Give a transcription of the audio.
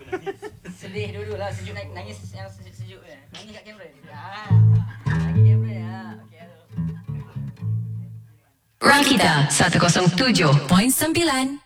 Sedih dulu lah, sejuk nangis yang sejuk ya. Nangis kat kamera. Lagi kamera. Okey. Rakita 107.9